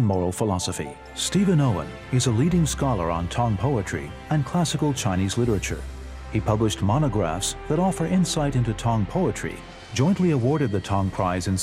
and moral philosophy. Stephen Owen is a leading scholar on Tong poetry and classical Chinese literature. He published monographs that offer insight into Tong poetry, jointly awarded the Tong Prize in